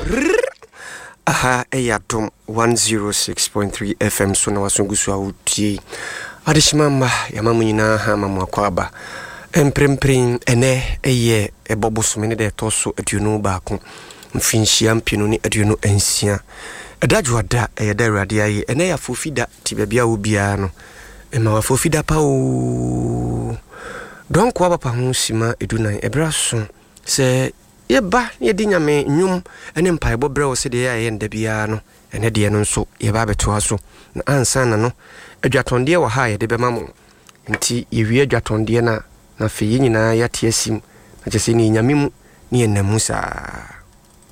Aha, Eyatom 106.3 FM so na wasongu so awutie. Adeshimamba ya mamunyina ha mamwakwaba. Empremprin ene eye ebobosomene de toso aduonu baako. Mfinhia mpino ni aduonu ensia. Edadwada eyeda awrade aye ene ya fofida tibebia obia no. Ema wa fofida pa o. Don kwa papa ho sima edunan ebraso se yeba yedi nyame nyum ene mpaebo bre wo se de ya yenda bia no ene de no nso yeba beto aso na ansa na no adwatonde wo ha ye de bema mo nti yewie adwatonde na fe nyina yate asim na chese ni nyame mu ni enamu saa